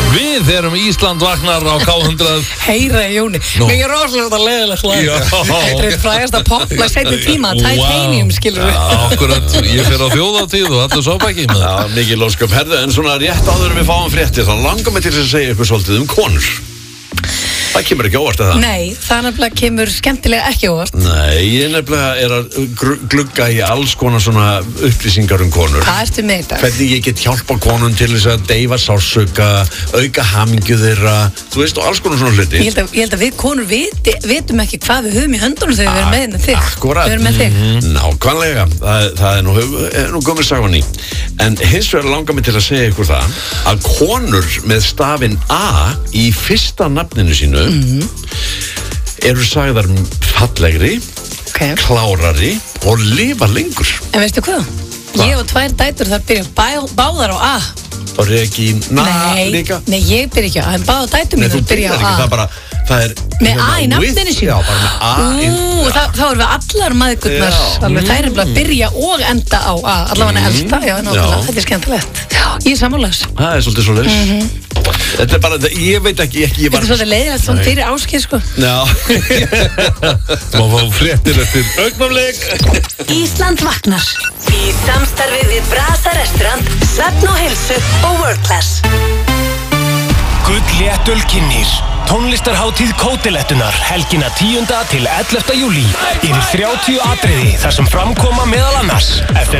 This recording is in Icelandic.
Við erum Ísland vaknar á K100. Heyra Jóni, mér er rosalega leiðilegt lag. Þetta er frægasta poplag seinni tíma, Titanium, skilur við. Akkurat, ég fer á þjóðhátíð og allir sópæki með það. Já, mikið lósköp. Herðu, en svona rétt áður en við fáum fréttir, þá langar mig til að segja ykkur svolítið konur. Það kemur ekki óvart eða? Nei, það nefnilega kemur skemmtilega ekki óvart. Nei, ég nefnilega er að glugga í alls konar svona upplýsingar konur. Hvað ertu með þetta? Hvernig ég get hjálpa konum til þess að deyfa sársauka, auka hamingju þeirra, þú veist, og alls konar svona hluti. Ég held að við konur vitum ekki hvað við höfum í höndunum þegar við erum með þig. Akkurat. Við erum með þig. Nákvæmlega, það er nú gömur sagan í. En hins vegar langar mig til að segja ykkur það að konur með stafinn A í fyrsta nafninu sínu eru sagðar fallegri, klárari og lifa lengur. En veistu hvað? Ég og 2 dætur þar byrja báðar á A. Og Regína líka? Nei, ég byrja ekki á A, en báðar dætur mín byrja á A. Það er með A í nafninu sínu? Já, bara með A. Þá erum við allar maðgurnar, þær eru bara að byrja og enda á A, allavega elsta, já, náttúrulega, þetta er skemmtilegt. Ég er sammálaus. Það er svolítið svoleiðis. Þetta er bara, ég veit ekki, Þetta er svolítið leiðilegt svona fyrir Ásgeir, sko. Já. Má fá fréttir eftir augnablik. Ísland vaknar í samstarfi við Brasa restaurant, Svefn og heilsu og World Class. Gull léttöl kynnir tónlistarhátíð Kótilettunar helgina 10. til 11. júlí. Yfir 30 atriði þar sem framkoma meðal annars